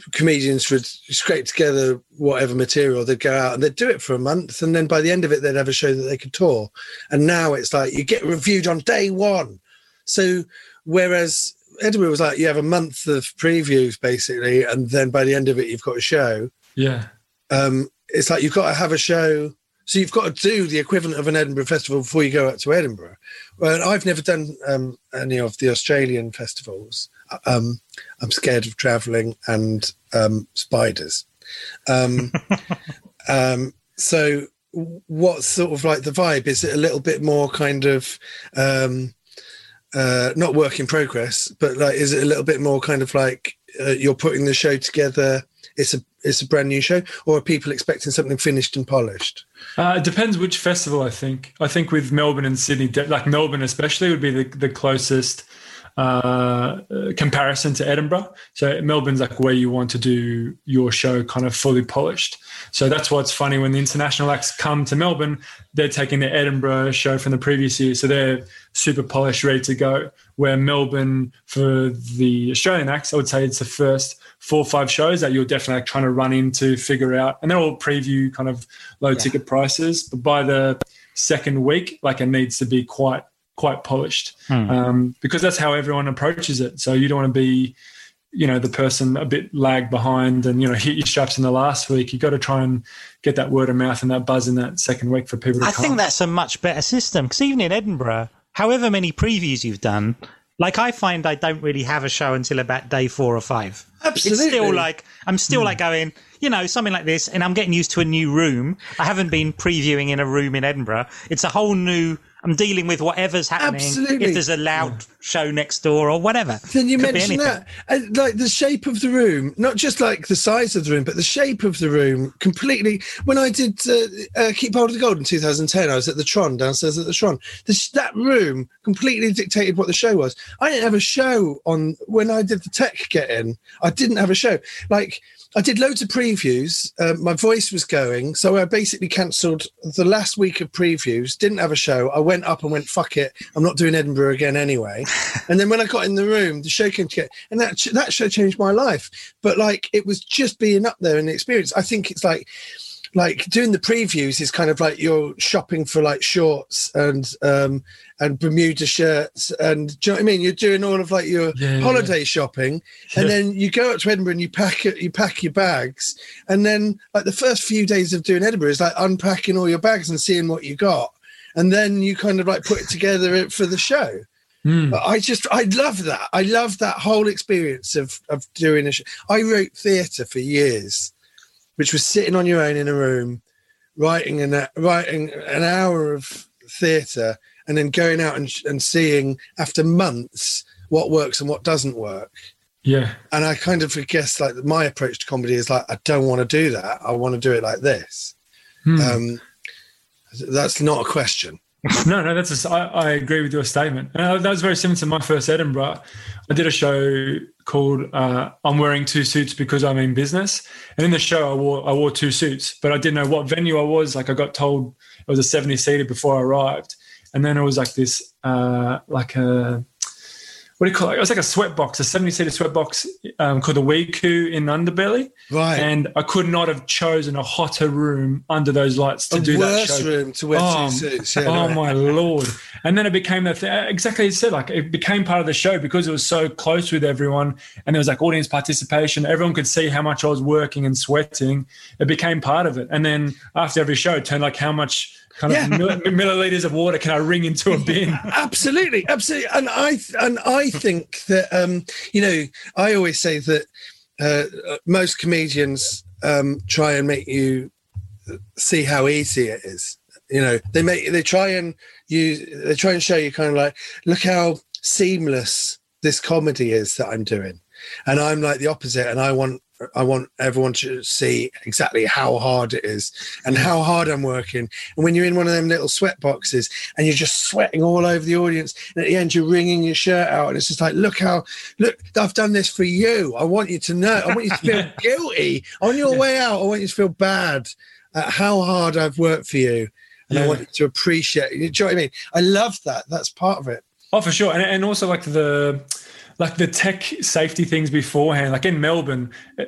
comedians would scrape together whatever material, they'd go out and they'd do it for a month, and then by the end of it they'd have a show that they could tour. And now it's like you get reviewed on day one. So whereas Edinburgh was like you have a month of previews basically, and then by the end of it you've got a show. Yeah. It's like you've got to have a show. So you've got to do the equivalent of an Edinburgh festival before you go out to Edinburgh. Well, I've never done any of the Australian festivals. I'm scared of travelling and spiders. So what's sort of like the vibe? Is it a little bit more kind of not work in progress, but like is it a little bit more kind of like you're putting the show together? It's a brand new show, or are people expecting something finished and polished? It depends which festival, I think. I think with Melbourne and Sydney, like Melbourne especially, would be the closest comparison to Edinburgh. So Melbourne's like where you want to do your show kind of fully polished. So that's what's funny when the international acts come to Melbourne, they're taking the Edinburgh show from the previous year. So they're super polished, ready to go. Where Melbourne, for the Australian acts, I would say it's the first 4 or 5 shows that you're definitely like trying to run into, figure out, and they're all preview kind of low ticket prices. But by the second week, like it needs to be quite polished because that's how everyone approaches it. So you don't want to be, the person a bit lagged behind and, hit your straps in the last week. You got to try and get that word of mouth and that buzz in that second week for people to come. I think that's a much better system because even in Edinburgh, however many previews you've done, like I find I don't really have a show until about day 4 or 5. Absolutely. It's still like, I'm still like going, something like this, and I'm getting used to a new room. I haven't been previewing in a room in Edinburgh. It's a whole new, I'm dealing with whatever's happening. Absolutely. If there's a loud show next door or whatever. Then you mentioned that. Like the shape of the room, not just like the size of the room, but the shape of the room completely. When I did Keep Hold of the Gold in 2010, I was at the Tron, downstairs at the Tron. That room completely dictated what the show was. I didn't have a show on, when I did the Tech Get In, I didn't have a show. Like, I did loads of previews. My voice was going, so I basically cancelled the last week of previews, didn't have a show. I went up and went, fuck it, I'm not doing Edinburgh again anyway. And then when I got in the room, the show came together, and that show changed my life. But like, it was just being up there and the experience. I think it's like doing the previews is kind of like you're shopping for like shorts and Bermuda shirts, and do you know what I mean? You're doing all of like your holiday shopping, and then you go up to Edinburgh and you pack your bags, and then like the first few days of doing Edinburgh is like unpacking all your bags and seeing what you got, and then you kind of like put it together for the show. But I love that. I love that whole experience of doing a show. I wrote theatre for years, which was sitting on your own in a room, writing an hour of theatre, and then going out and seeing after months what works and what doesn't work. Yeah. And I kind of guess like my approach to comedy is like, I don't want to do that. I want to do it like this. That's not a question. No, I agree with your statement. That was very similar to my first Edinburgh. I did a show called I'm Wearing 2 Suits Because I'm in Business. And in the show, I wore 2 suits, but I didn't know what venue I was. Like I got told it was a 70-seater before I arrived. And then it was like this, what do you call it? It was like a sweatbox, a 70-seater sweatbox called the Weeku in Underbelly. Right. And I could not have chosen a hotter room under those lights to do that show. A worse room to wear 2 suits. Yeah, my Lord. And then it became that thing, exactly as you said, like it became part of the show because it was so close with everyone and there was like audience participation. Everyone could see how much I was working and sweating. It became part of it. And then after every show, it turned like how much kind of milliliters of water can I wring into a bin? Absolutely. And I think that I always say that most comedians try and make you see how easy it is. They try and show you kind of like, look how seamless this comedy is that I'm doing, and I'm like the opposite, and I want everyone to see exactly how hard it is and how hard I'm working. And when you're in one of them little sweat boxes and you're just sweating all over the audience, and at the end you're wringing your shirt out, and it's just like, look, I've done this for you. I want you to know. I want you to feel guilty on your way out. I want you to feel bad at how hard I've worked for you, and I want you to appreciate. Do you know what I mean? I love that. That's part of it. Oh, for sure. And also like the tech safety things beforehand, like in Melbourne,